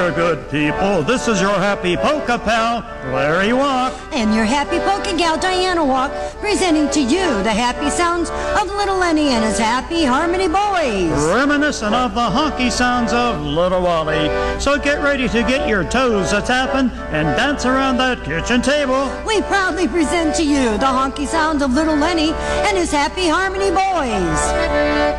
there, good people. This is your happy polka pal, Larry Walk. And your happy polka gal, Diana Walk, presenting to you the happy sounds of Little Lenny and his Happy Harmony Boys. Reminiscent of the honky sounds of Little Wally. So get ready to get your toes a-tapping and dance around that kitchen table. We proudly present to you the honky sounds of Little Lenny and his Happy Harmony Boys.